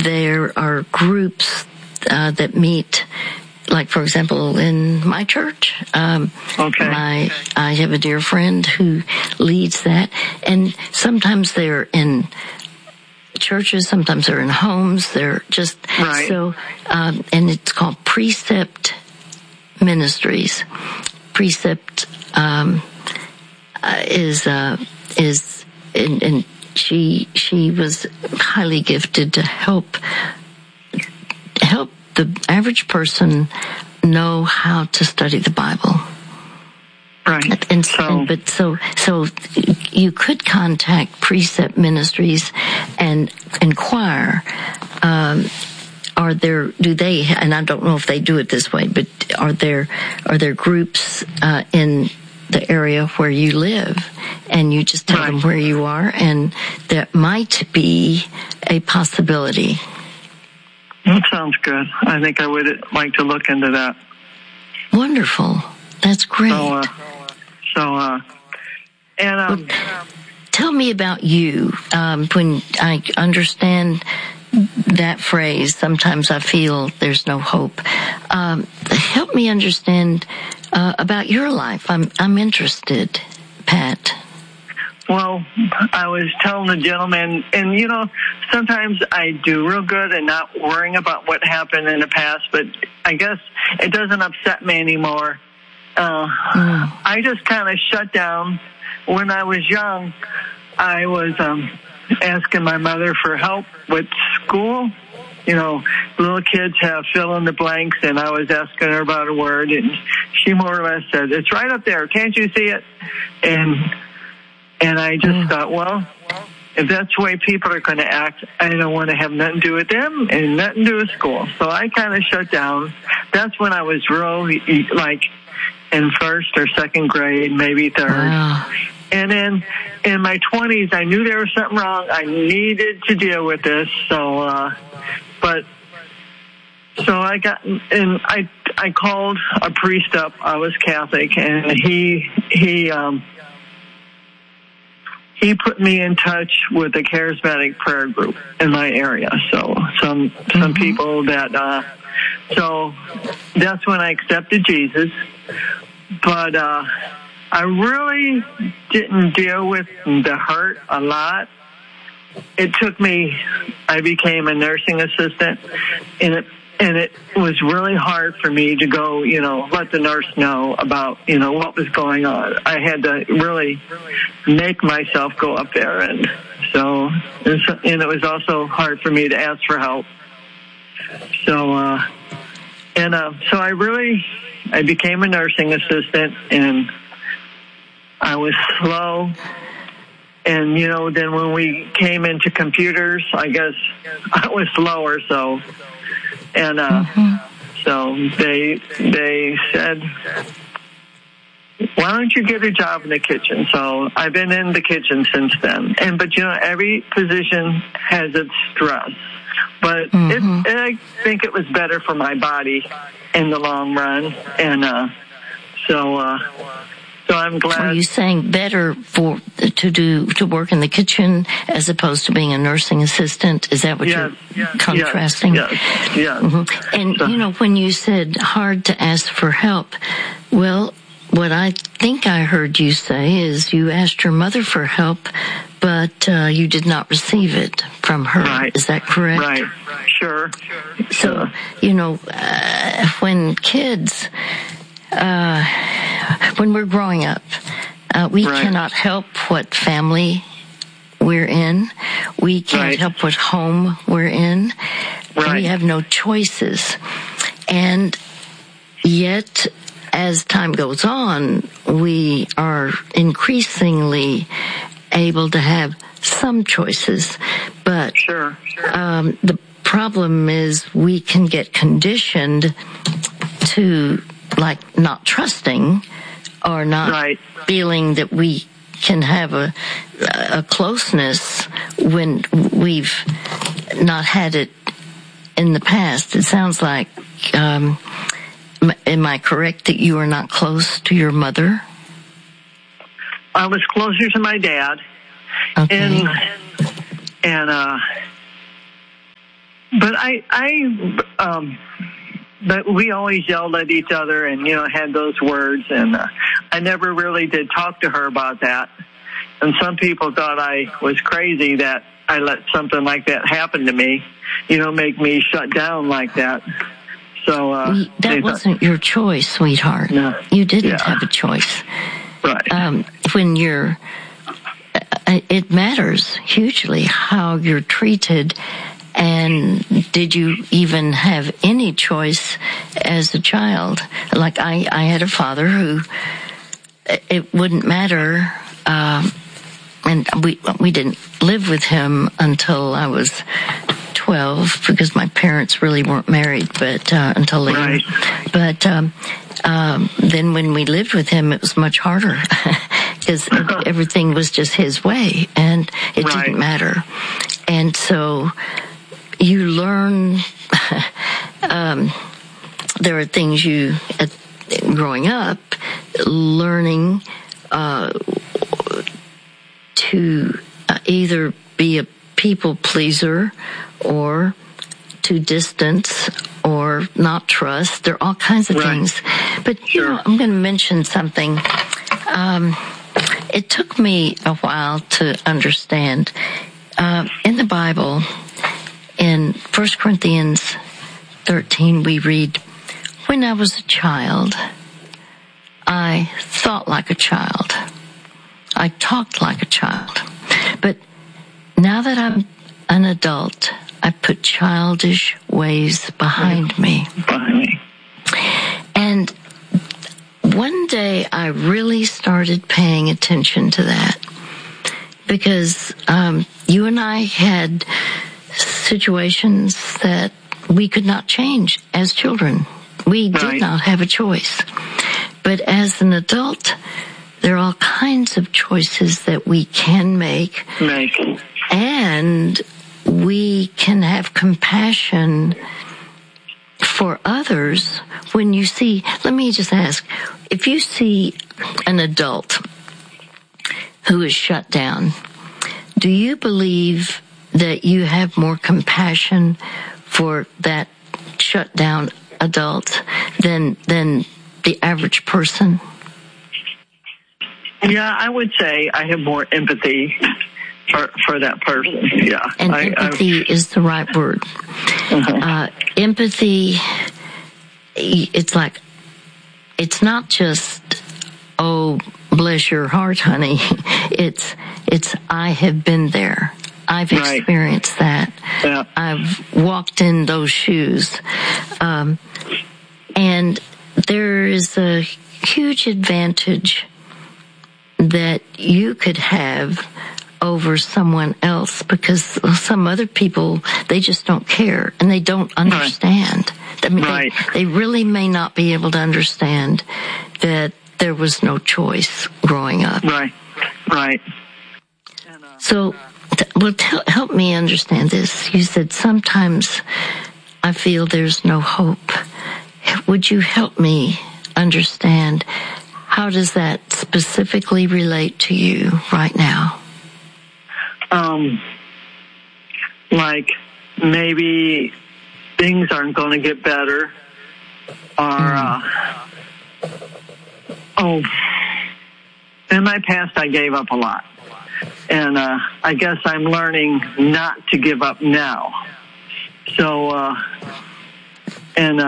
there are groups that meet, like, for example, in my church. I have a dear friend who leads that, and sometimes they're in churches, sometimes they're in homes. They're just so, and it's called Precept Ministries. Precept is and she was highly gifted to help the average person know how to study the Bible. Right. So you could contact Precept Ministries and inquire, and I don't know if they do it this way, but are there groups in the area where you live, and you just tell them where you are, and that might be a possibility. That sounds good. I think I would like to look into that. Wonderful. That's great. Tell me about you. When I understand that phrase, sometimes I feel there's no hope. Help me understand about your life. I'm interested, Pat. Well, I was telling the gentleman, and sometimes I do real good and not worrying about what happened in the past, but I guess it doesn't upset me anymore. I just kind of shut down. When I was young, I was asking my mother for help with school. Little kids have fill in the blanks, and I was asking her about a word, and she more or less said, "It's right up there. Can't you see it?" And I just thought, well, if that's the way people are going to act, I don't want to have nothing to do with them and nothing to do with school. So I kind of shut down. That's when I was really, like, in first or second grade, maybe third. Wow. And then in my 20s, I knew there was something wrong. I needed to deal with this. So I got, and I called a priest up. I was Catholic, and he put me in touch with a charismatic prayer group in my area. So some people that, so that's when I accepted Jesus. But I really didn't deal with the hurt a lot. It took me, I became a nursing assistant, and it was really hard for me to go, let the nurse know about, what was going on. I had to really make myself go up there. And it was also hard for me to ask for help. So I became a nursing assistant, and I was slow. And, then when we came into computers, I guess I was slower. So they said, "Why don't you get a job in the kitchen?" So I've been in the kitchen since then. But every position has its stress. But I think it was better for my body in the long run. And so I'm glad. Are you saying better to work in the kitchen as opposed to being a nursing assistant? Is that what you're contrasting? Yes. Mm-hmm. And when you said hard to ask for help, well, what I think I heard you say is you asked your mother for help, but you did not receive it from her. Right. Is that correct? Right. Sure. So when kids. When we're growing up, we cannot help what family we're in. We can't help what home we're in. We have no choices. And yet, as time goes on, we are increasingly able to have some choices. But the problem is we can get conditioned to not trusting or not feeling that we can have a closeness when we've not had it in the past. It sounds like, am I correct that you are not close to your mother? I was closer to my dad. Okay. But we always yelled at each other and, had those words. And I never really did talk to her about that. And some people thought I was crazy that I let something like that happen to me, make me shut down like that. So that wasn't your choice, sweetheart. No. You didn't have a choice. Right. When it matters hugely how you're treated. And did you even have any choice as a child? Like I had a father who it wouldn't matter, and we didn't live with him until I was 12 because my parents really weren't married, but until later. Right. But then when we lived with him, it was much harder because everything was just his way, and it didn't matter. And so you learn, there are things growing up, learning to either be a people pleaser or to distance or not trust. There are all kinds of things. But, I'm going to mention something. It took me a while to understand. In the Bible, in 1 Corinthians 13, we read, "When I was a child, I thought like a child. I talked like a child. But now that I'm an adult, I put childish ways behind me." And one day I really started paying attention to that because you and I had situations that we could not change as children. We did not have a choice. But as an adult, there are all kinds of choices that we can make. And we can have compassion for others when you see, let me just ask, if you see an adult who is shut down, do you believe that you have more compassion for that shut down adult than the average person? Yeah, I would say I have more empathy for that person. Yeah. And empathy is the right word. Empathy, it's like, it's not just, oh, bless your heart, honey. It's I have been there. I've experienced that. Yeah. I've walked in those shoes. And there is a huge advantage that you could have over someone else because some other people, they just don't care and they don't understand. I mean, they really may not be able to understand that there was no choice growing up. Right. So, help me understand this. You said sometimes I feel there's no hope. Would you help me understand how does that specifically relate to you right now? Like maybe things aren't going to get better, or in my past I gave up a lot, and I guess I'm learning not to give up now. So, and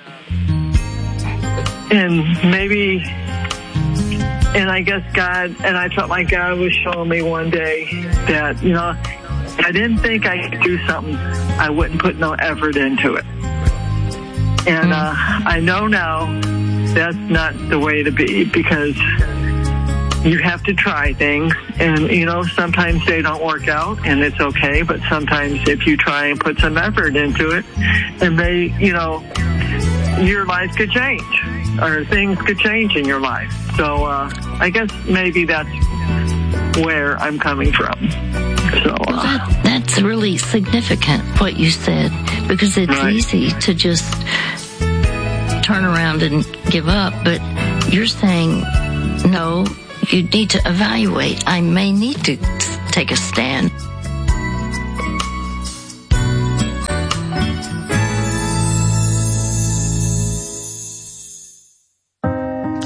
maybe. And I guess God, and I felt like God was showing me one day that, I didn't think I could do something. I wouldn't put no effort into it. And I know now that's not the way to be because you have to try things. And, sometimes they don't work out and it's okay. But sometimes if you try and put some effort into it, and they, your life could change. Or things could change in your life. So I guess maybe that's where I'm coming from. So that's really significant what you said, because it's easy to just turn around and give up. But you're saying, no, you need to evaluate. I may need to take a stand.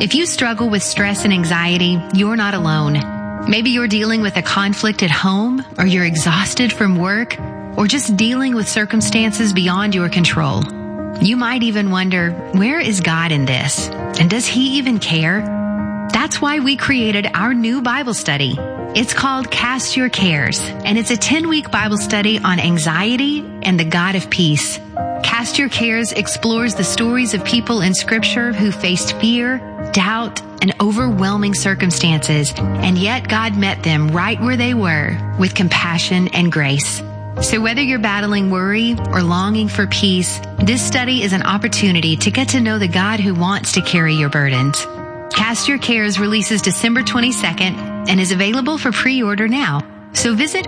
If you struggle with stress and anxiety, you're not alone. Maybe you're dealing with a conflict at home, or you're exhausted from work, or just dealing with circumstances beyond your control. You might even wonder, where is God in this? And does He even care? That's why we created our new Bible study. It's called Cast Your Cares, and it's a 10-week Bible study on anxiety and the God of peace. Cast Your Cares explores the stories of people in Scripture who faced fear, doubt, and overwhelming circumstances, and yet God met them right where they were with compassion and grace. So whether you're battling worry or longing for peace, this study is an opportunity to get to know the God who wants to carry your burdens. Cast Your Cares releases December 22nd and is available for pre-order now. So visit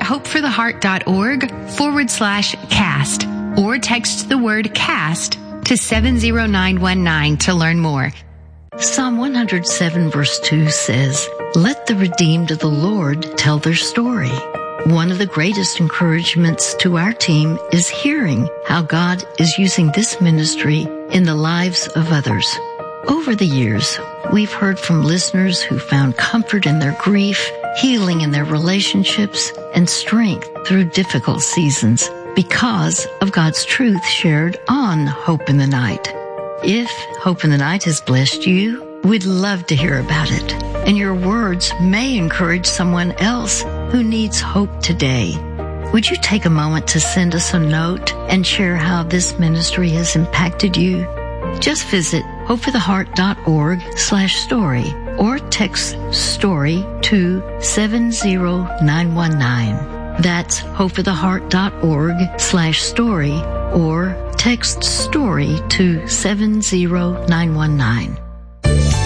hopefortheheart.org/cast or text the word CAST to 70919 to learn more. Psalm 107 verse 2 says, "Let the redeemed of the Lord tell their story." One of the greatest encouragements to our team is hearing how God is using this ministry in the lives of others. Over the years, we've heard from listeners who found comfort in their grief, healing in their relationships, and strength through difficult seasons because of God's truth shared on Hope in the Night. If Hope in the Night has blessed you, we'd love to hear about it. And your words may encourage someone else who needs hope today. Would you take a moment to send us a note and share how this ministry has impacted you? Just visit hopefortheheart.org/story or text STORY to 70919. That's hopefortheheart.org/story or text STORY to 70919.